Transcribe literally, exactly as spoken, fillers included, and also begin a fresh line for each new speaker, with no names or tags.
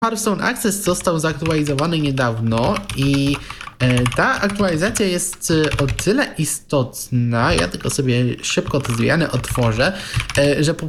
Hearthstone Access został zaktualizowany niedawno i ta aktualizacja jest o tyle istotna, ja tylko sobie szybko te zmiany otworzę, że po